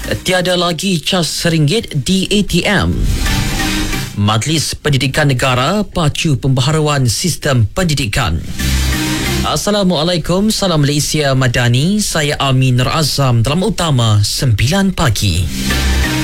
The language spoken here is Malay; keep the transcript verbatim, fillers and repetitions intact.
Tiada lagi cas seringgit di A T M. Majlis Pendidikan Negara pacu pembaharuan sistem pendidikan. Assalamualaikum, salam Malaysia Madani. Saya Amin Nur Azam dalam Utama sembilan pagi.